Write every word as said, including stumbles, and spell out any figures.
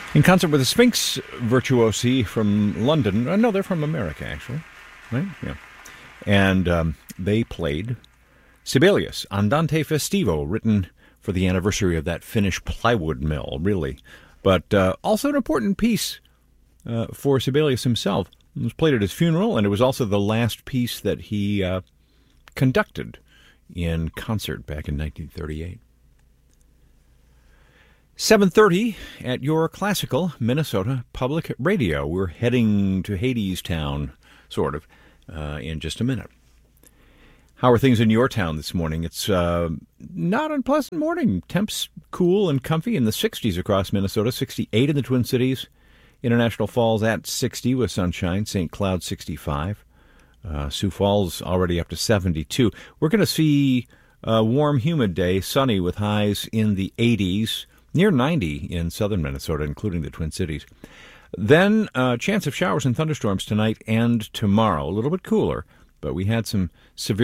In concert with the Sphinx Virtuosi from London. Uh, no, they're from America, actually. Right? Yeah. And um, they played Sibelius, Andante Festivo, written for the anniversary of that Finnish plywood mill, really. But uh, also an important piece uh, for Sibelius himself. It was played at his funeral, and it was also the last piece that he uh, conducted in concert back in nineteen thirty-eight. seven thirty at your classical Minnesota Public Radio. We're heading to Hadestown, sort of, uh, in just a minute. How are things in your town this morning? It's uh, not an unpleasant morning. Temps cool and comfy in the sixties across Minnesota, sixty-eight in the Twin Cities. International Falls at sixty with sunshine, Saint Cloud sixty-five. Uh, Sioux Falls already up to seventy-two. We're going to see a warm, humid day, sunny with highs in the eighties. Near ninety in southern Minnesota, including the Twin Cities. Then a uh, chance of showers and thunderstorms tonight and tomorrow. A little bit cooler, but we had some severe